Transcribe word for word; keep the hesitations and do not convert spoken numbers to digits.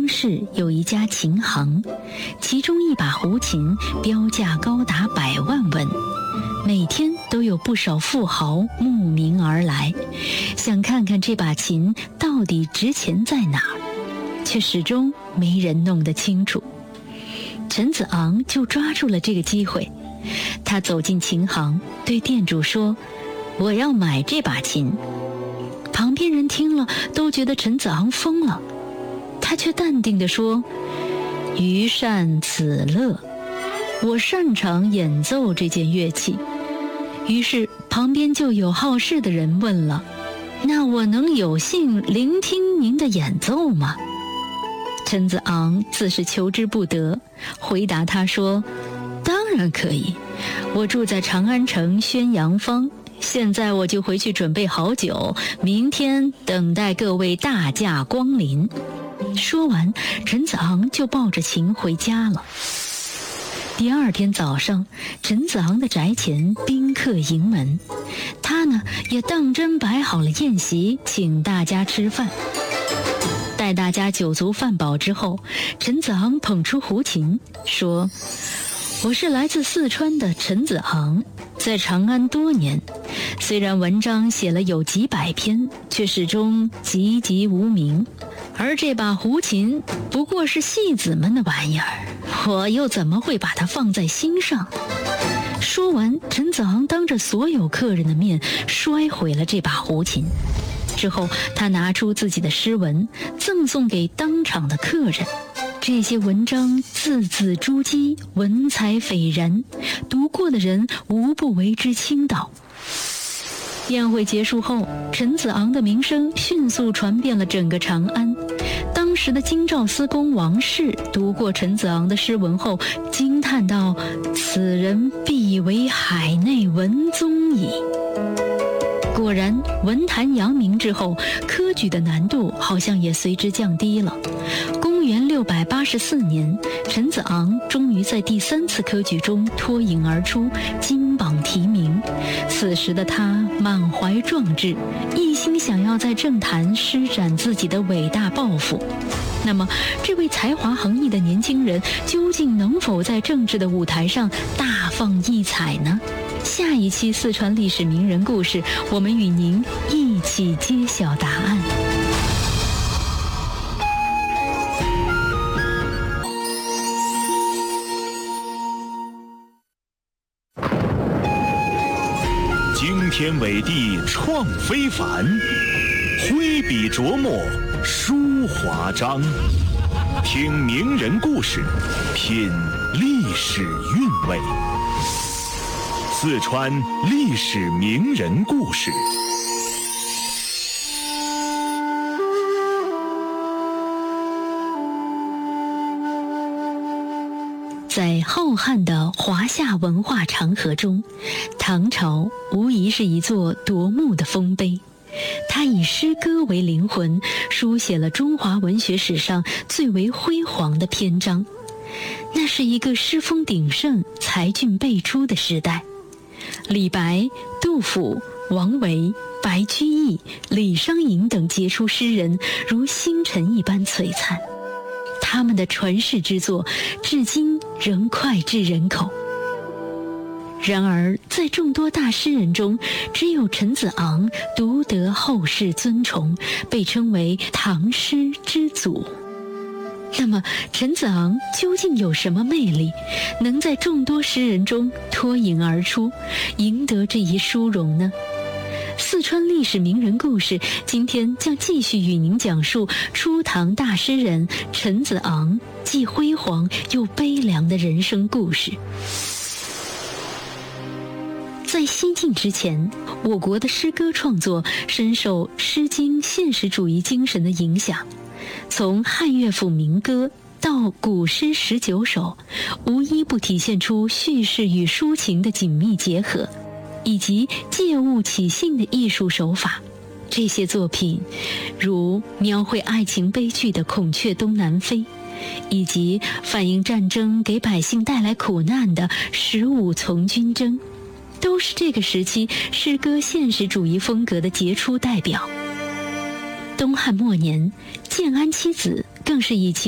市有一家琴行，其中一把胡琴标价高达百万文，每天都有不少富豪慕名而来，想看看这把琴到底值钱在哪儿，却始终没人弄得清楚。陈子昂就抓住了这个机会，他走进琴行，对店主说：“我要买这把琴。”旁边人听了都觉得陈子昂疯了，他却淡定地说：“余善此乐，我擅长演奏这件乐器。”于是旁边就有好事的人问了：“那我能有幸聆听您的演奏吗？”陈子昂自是求之不得，回答他说：“当然可以，我住在长安城宣阳坊，现在我就回去准备好酒，明天等待各位大驾光临。”说完，陈子昂就抱着琴回家了。第二天早上，陈子昂的宅前宾客迎门，他呢也当真摆好了宴席，请大家吃饭。待大家酒足饭饱之后，陈子昂捧出胡琴，说：“我是来自四川的陈子昂，在长安多年，虽然文章写了有几百篇，却始终籍籍无名。而这把胡琴不过是戏子们的玩意儿，我又怎么会把它放在心上？”说完，陈子昂当着所有客人的面摔毁了这把胡琴。之后，他拿出自己的诗文，赠送给当场的客人。这些文章字字珠玑，文采斐然，读过的人无不为之倾倒。宴会结束后，陈子昂的名声迅速传遍了整个长安。当时的京兆司公王氏读过陈子昂的诗文后，惊叹道：“此人必为海内文宗矣。”果然，文坛扬名之后，科举的难度好像也随之降低了。公元六百八十四年，陈子昂终于在第三次科举中脱颖而出，金榜题名。此时的他满怀壮志，一心想要在政坛施展自己的伟大抱负。那么，这位才华横溢的年轻人究竟能否在政治的舞台上大放异彩呢？下一期四川历史名人故事，我们与您一起揭晓答案。 惊天伟地创非凡，挥笔琢磨书华章。听名人故事，品历史韵味。四川历史名人故事。 在浩瀚的华夏文化长河中，唐朝无疑是一座夺目的丰碑。它以诗歌为灵魂，书写了中华文学史上最为辉煌的篇章。那是一个诗风鼎盛、才俊辈出的时代。李白、杜甫、王维、白居易、李商隐等杰出诗人如星辰一般璀璨，他们的传世之作至今仍脍炙人口。然而在众多大诗人中，只有陈子昂独得后世尊崇，被称为唐诗之祖。那么陈子昂究竟有什么魅力，能在众多诗人中脱颖而出，赢得这一殊荣呢？四川历史名人故事今天将继续与您讲述初唐大诗人陈子昂既辉煌又悲凉的人生故事。在西晋之前，我国的诗歌创作深受《诗经》现实主义精神的影响。从汉乐府民歌到古诗十九首，无一不体现出叙事与抒情的紧密结合，以及借物起兴的艺术手法。这些作品如描绘爱情悲剧的《孔雀东南飞》，以及反映战争给百姓带来苦难的《十五从军征》，都是这个时期诗歌现实主义风格的杰出代表。东汉末年，建安七子更是以其